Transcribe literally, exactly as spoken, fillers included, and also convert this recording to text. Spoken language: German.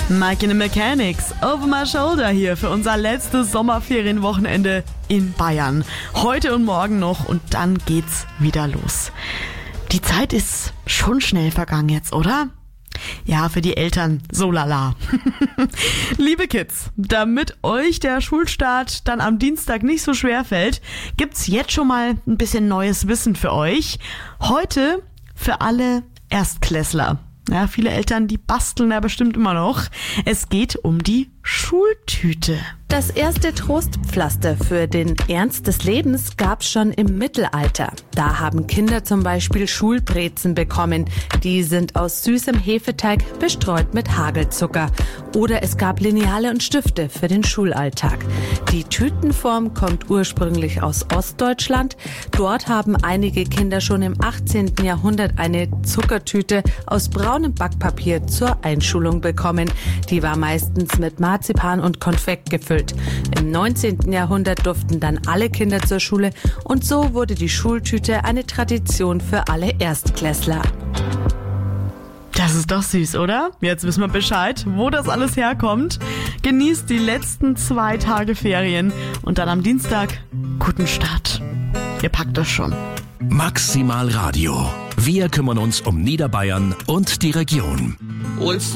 Mike in the Mechanics, Over My Shoulder hier für unser letztes Sommerferienwochenende in Bayern. Heute und morgen noch und dann geht's wieder los. Die Zeit ist schon schnell vergangen jetzt, oder? Ja, für die Eltern so lala. Liebe Kids, damit euch der Schulstart dann am Dienstag nicht so schwer fällt, gibt's jetzt schon mal ein bisschen neues Wissen für euch. Heute für alle Erstklässler. Ja, viele Eltern, die basteln da bestimmt immer noch. Es geht um die Schultüte. Das erste Trostpflaster für den Ernst des Lebens gab's schon im Mittelalter. Da haben Kinder zum Beispiel Schulbrezen bekommen. Die sind aus süßem Hefeteig bestreut mit Hagelzucker. Oder es gab Lineale und Stifte für den Schulalltag. Die Tütenform kommt ursprünglich aus Ostdeutschland. Dort haben einige Kinder schon im achtzehnten Jahrhundert eine Zuckertüte aus braunem Backpapier zur Einschulung bekommen. Die war meistens mit Marzipan und Konfekt gefüllt. Im neunzehnten Jahrhundert durften dann alle Kinder zur Schule und so wurde die Schultüte eine Tradition für alle Erstklässler. Das ist doch süß, oder? Jetzt wissen wir Bescheid, wo das alles herkommt. Genießt die letzten zwei Tage Ferien und dann am Dienstag guten Start. Ihr packt das schon. Maximal Radio. Wir kümmern uns um Niederbayern und die Region. Holst